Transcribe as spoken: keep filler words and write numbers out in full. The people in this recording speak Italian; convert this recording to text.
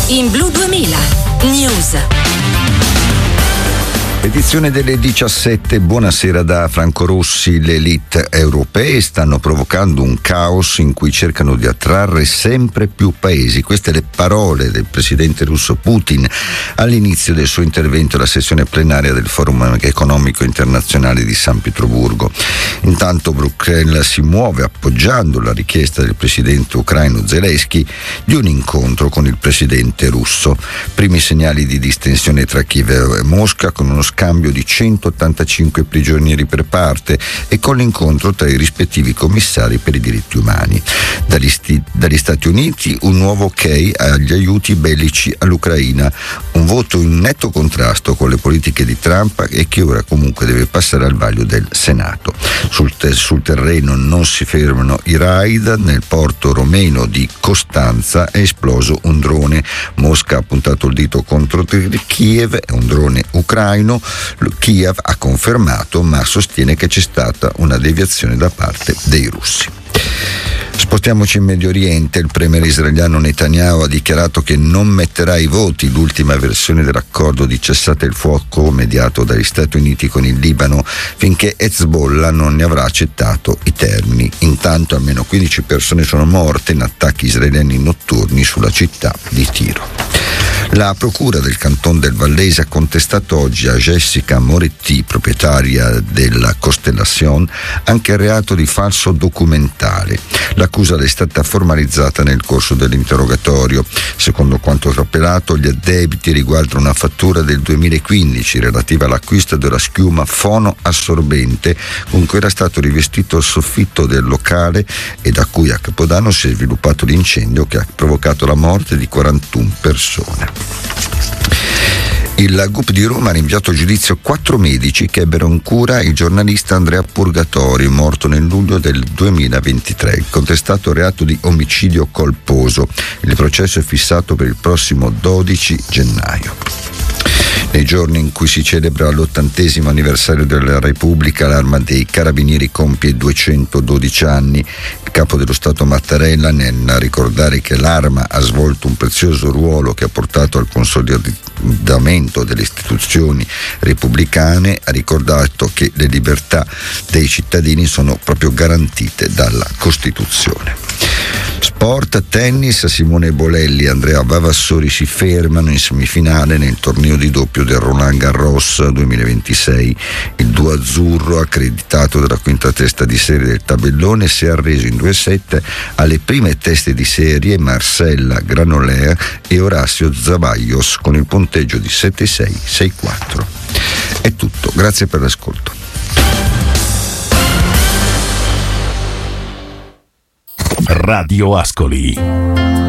in Blu duemila News. Edizione delle diciassette, buonasera da Franco Rossi. Le elite europee stanno provocando un caos in cui cercano di attrarre sempre più paesi. Queste le parole del presidente russo Putin all'inizio del suo intervento alla sessione plenaria del Forum economico internazionale di San Pietroburgo. Intanto Bruxelles si muove appoggiando la richiesta del presidente ucraino Zelensky di un incontro con il presidente russo. Primi segnali di distensione tra Kiev e Mosca, con uno scambio di centottantacinque prigionieri per parte e con l'incontro tra i rispettivi commissari per i diritti umani. Dagli, sti- dagli Stati Uniti un nuovo ok agli aiuti bellici all'Ucraina, un voto in netto contrasto con le politiche di Trump e che ora comunque deve passare al vaglio del Senato. Sul, te- sul terreno non si fermano i raid. Nel porto romeno di Costanza è esploso un drone. Mosca ha puntato il dito contro Kiev, è un drone ucraino. Kiev ha confermato, ma sostiene che c'è stata una deviazione da parte dei russi. Spostiamoci in Medio Oriente. Il premier israeliano Netanyahu ha dichiarato che non metterà ai voti l'ultima versione dell'accordo di cessate il fuoco mediato dagli Stati Uniti con il Libano finché Hezbollah non ne avrà accettato i termini. Intanto almeno quindici persone sono morte in attacchi israeliani notturni sulla città di Tiro. La procura del canton del Vallese ha contestato oggi a Jessica Moretti, proprietaria della Constellation, anche il reato di falso documentale. L'accusa è stata formalizzata nel corso dell'interrogatorio. Secondo quanto appelato, gli addebiti riguardano una fattura del duemilaquindici relativa all'acquisto della schiuma fonoassorbente con cui era stato rivestito il soffitto del locale e da cui a Capodanno si è sviluppato l'incendio che ha provocato la morte di quarantuno persone. Il G U P di Roma ha rinviato a giudizio quattro medici che ebbero in cura il giornalista Andrea Purgatori, morto nel luglio del duemilaventitré. Il contestato reato di omicidio colposo. Il processo è fissato per il prossimo dodici gennaio. Nei giorni in cui si celebra l'ottantesimo anniversario della Repubblica, l'Arma dei Carabinieri compie duecentododici anni. Il capo dello Stato Mattarella, nel ricordare che l'Arma ha svolto un prezioso ruolo che ha portato al consolidamento delle istituzioni repubblicane, ha ricordato che le libertà dei cittadini sono proprio garantite dalla Costituzione. Sport, tennis, Simone Bolelli e Andrea Vavassori si fermano in semifinale nel torneo di doppio del Roland Garros duemilaventisei. Il duo azzurro, accreditato dalla quinta testa di serie del tabellone, si è arreso in due set alle prime teste di serie Marcella Granollers e Orazio Zabaglios con il punteggio di sette sei, sei quattro. È tutto, grazie per l'ascolto. Radio Ascoli.